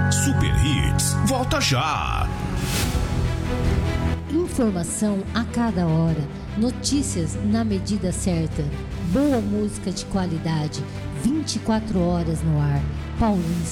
Super Hits, volta já. Informação a cada hora, notícias na medida certa, boa música de qualidade, 24 horas no ar. Paulista.